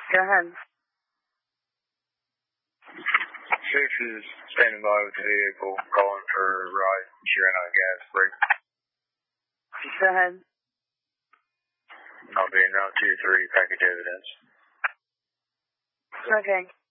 Go ahead. 6 is standing by with the vehicle, calling for a ride. She ran out of gas break. Go ahead. I'll be in route 2-3, package evidence. Okay.